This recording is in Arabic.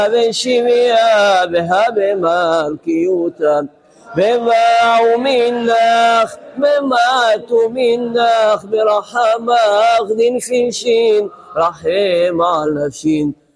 بشميا بها بمالكيوتا بما مناخ بما مناخ برحمة أخذ في شين رحيم على نفسين